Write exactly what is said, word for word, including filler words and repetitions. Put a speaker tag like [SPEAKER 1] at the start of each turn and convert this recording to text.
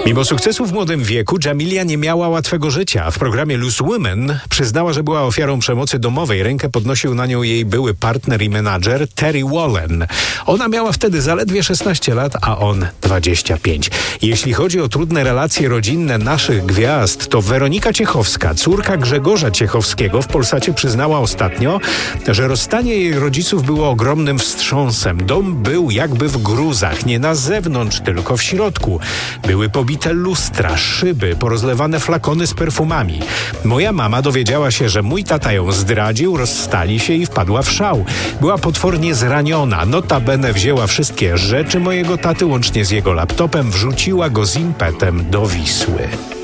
[SPEAKER 1] Mimo sukcesu w młodym wieku Jamilia nie miała łatwego życia. W programie Loose Women przyznała, że była ofiarą przemocy domowej. Rękę podnosił na nią jej były partner i menadżer Terry Wallen. Ona miała wtedy zaledwie szesnaście lat, a on dwadzieścia pięć. Jeśli chodzi o trudne relacje rodzinne naszych gwiazd, to Weronika Ciechowska, córka Grzegorza Ciechowskiego, w Polsacie przyznała ostatnio, że rozstanie jej rodziców było ogromnym wstrząsem. Dom był jakby w gruzach, nie na zewnątrz, tylko w środku. Były pobite lustra, szyby, porozlewane flakony z perfumami. Moja mama dowiedziała się, że mój tata ją zdradził, rozstali się i wpadła w szał. Była potwornie zraniona. Notabene wzięła wszystkie rzeczy mojego taty, łącznie z jego laptopem, wrzuciła go z impetem do Wisły.